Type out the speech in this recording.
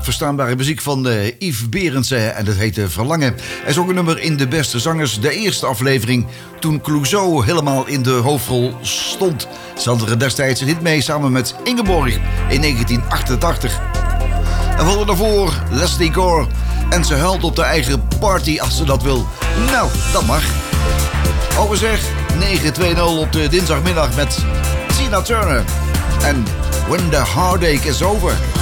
verstaanbare muziek van Yves Berendsen en dat heette Verlangen. Hij zong een nummer in De Beste Zangers, de eerste aflevering, toen Clouseau helemaal in de hoofdrol stond. Ze hadden er destijds een hit mee samen met Ingeborg in 1988. En we hadden daarvoor Leslie Gore en ze huilt op de eigen party als ze dat wil. Nou, dat mag. Over zeg, 9-2-0 op de dinsdagmiddag met Tina Turner. En When the Heartache is Over.